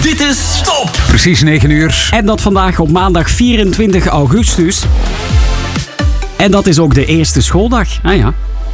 Dit is Top. Precies 9 uur. En dat vandaag op maandag 24 augustus. En dat is ook de eerste schooldag. Ah ja.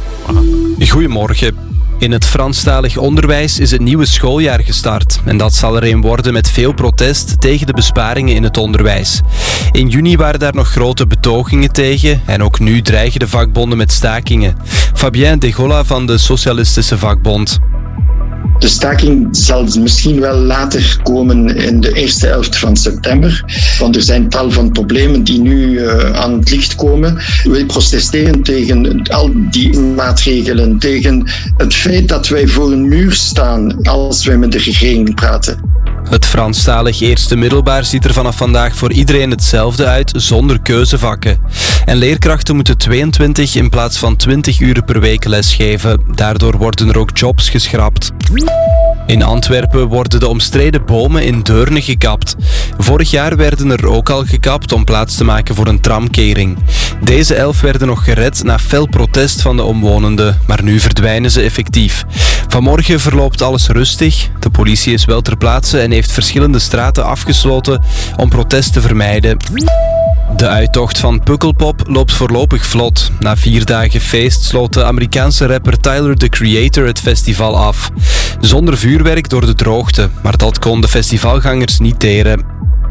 Goedemorgen. In het Franstalig onderwijs is het nieuwe schooljaar gestart. En dat zal er een worden met veel protest tegen de besparingen in het onderwijs. In juni waren daar nog grote betogingen tegen. En ook nu dreigen de vakbonden met stakingen. Fabien Degolla van de Socialistische Vakbond. De staking zal misschien wel later komen in de eerste helft van september. Want er zijn tal van problemen die nu aan het licht komen. Wij protesteren tegen al die maatregelen. Tegen het feit dat wij voor een muur staan als wij met de regering praten. Het Franstalig eerste middelbaar ziet er vanaf vandaag voor iedereen hetzelfde uit, zonder keuzevakken. En leerkrachten moeten 22 in plaats van 20 uren per week lesgeven. Daardoor worden er ook jobs geschrapt. In Antwerpen worden de omstreden bomen in Deurne gekapt. Vorig jaar werden er ook al gekapt om plaats te maken voor een tramkering. Deze 11 werden nog gered na fel protest van de omwonenden, maar nu verdwijnen ze effectief. Vanmorgen verloopt alles rustig. De politie is wel ter plaatse en heeft verschillende straten afgesloten om protest te vermijden. De uittocht van Pukkelpop loopt voorlopig vlot. Na 4 dagen feest sloot de Amerikaanse rapper Tyler, the Creator, het festival af. Zonder vuurwerk door de droogte, maar dat kon de festivalgangers niet teren.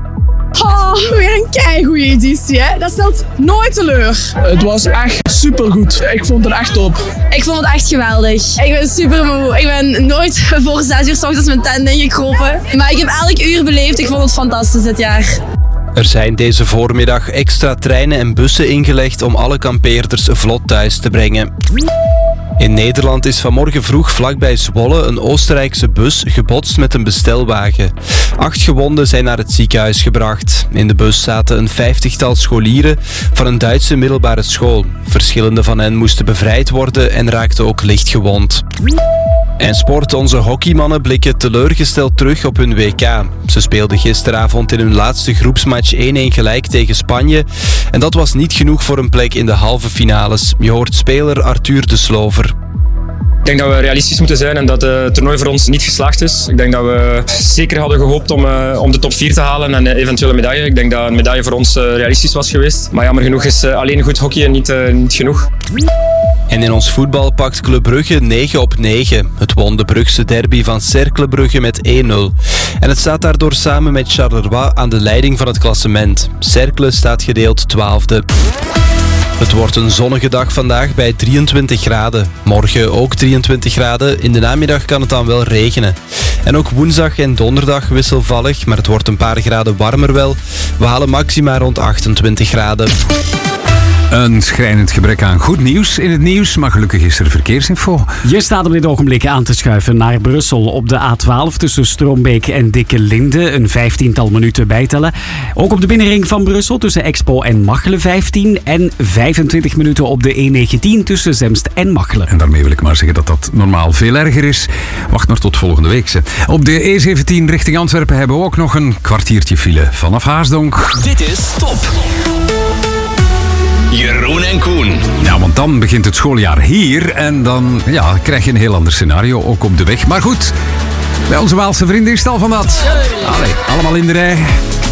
Oh, weer een keigoeie editie, hè? Dat stelt nooit teleur. Het was echt supergoed. Ik vond het echt top. Ik vond het echt geweldig. Ik ben super moe. Ik ben nooit voor 6 uur 's ochtends mijn tent ingekropen. Maar ik heb elk uur beleefd. Ik vond het fantastisch dit jaar. Er zijn deze voormiddag extra treinen en bussen ingelegd om alle kampeerders vlot thuis te brengen. In Nederland is vanmorgen vroeg vlakbij Zwolle een Oostenrijkse bus gebotst met een bestelwagen. 8 gewonden zijn naar het ziekenhuis gebracht. In de bus zaten een 50-tal scholieren van een Duitse middelbare school. Verschillende van hen moesten bevrijd worden en raakten ook licht gewond. En sport, onze hockeymannen blikken teleurgesteld terug op hun WK. Ze speelden gisteravond in hun laatste groepsmatch 1-1 gelijk tegen Spanje. En dat was niet genoeg voor een plek in de halve finales. Je hoort speler Arthur de Slover. Ik denk dat we realistisch moeten zijn en dat het toernooi voor ons niet geslaagd is. Ik denk dat we zeker hadden gehoopt om de top 4 te halen en eventueel een medaille. Ik denk dat een medaille voor ons realistisch was geweest. Maar jammer genoeg is alleen goed hockey niet genoeg. En in ons voetbal pakt Club Brugge 9-9. Het won de Brugse derby van Cercle Brugge met 1-0. En het staat daardoor samen met Charleroi aan de leiding van het klassement. Cercle staat gedeeld 12e. Het wordt een zonnige dag vandaag bij 23 graden. Morgen ook 23 graden. In de namiddag kan het dan wel regenen. En ook woensdag en donderdag wisselvallig, maar het wordt een paar graden warmer wel. We halen maxima rond 28 graden. Een schrijnend gebrek aan goed nieuws in het nieuws, maar gelukkig is er verkeersinfo. Je staat op dit ogenblik aan te schuiven naar Brussel op de A12 tussen Stroombeek en Dikkelinde. Een 15-tal minuten bijtellen. Ook op de binnenring van Brussel tussen Expo en Machelen 15. En 25 minuten op de E19 tussen Zemst en Machelen. En daarmee wil ik maar zeggen dat dat normaal veel erger is. Wacht maar tot volgende week. Ze. Op de E17 richting Antwerpen hebben we ook nog een kwartiertje file vanaf Haasdonk. Dit is Top. Jeroen en Koen. Ja, want dan begint het schooljaar hier en dan krijg je een heel ander scenario, ook op de weg. Maar goed, bij onze Waalse vrienden is het al van dat. Allee, allemaal in de rij.